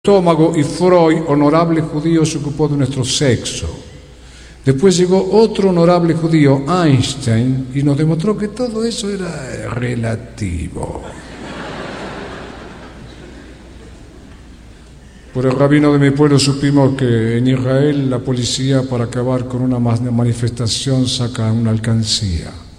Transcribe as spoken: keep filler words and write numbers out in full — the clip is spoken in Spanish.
estómago y Freud, honorable judío, se ocupó de nuestro sexo. Después llegó otro honorable judío, Einstein, y nos demostró que todo eso era relativo. Por el rabino de mi pueblo supimos que en Israel la policía, para acabar con una manifestación, saca una alcancía.